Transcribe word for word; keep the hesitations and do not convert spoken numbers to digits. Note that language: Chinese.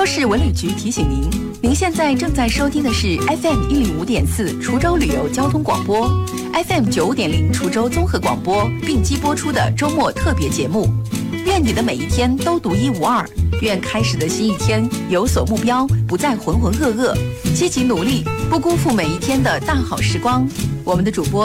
州市文旅局提醒您，您现在正在收听的是 F M 一零五点四滁州旅游交通广播 ，F M 九五点零滁州综合广播并机播出的周末特别节目。愿你的每一天都独一无二，愿开始的新一天有所目标，不再浑浑噩噩，积极努力，不辜负每一天的大好时光。我们的主播